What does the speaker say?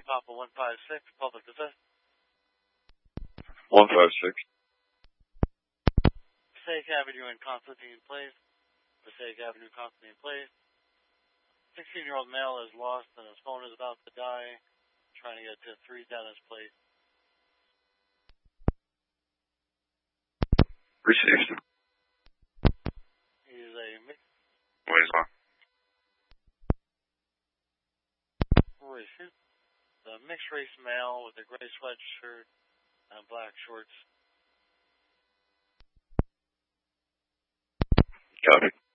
Papa 156, Public Defense. 156. Passaic Avenue in Constantine Place. Passaic Avenue, Constantine Place. 16-year-old male is lost and his phone is about to die. Trying to get to 3 Dennis Place. Received. He's a mixed race. The mixed race male with a gray sweatshirt and black shorts. Copy.